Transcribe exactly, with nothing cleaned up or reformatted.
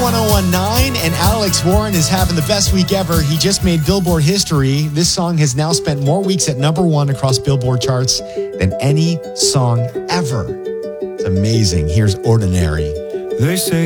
one oh one point nine, and Alex Warren is having the best week ever. He just made Billboard history. This song has now spent more weeks at number one across Billboard charts than any song ever. It's amazing. Here's Ordinary. They say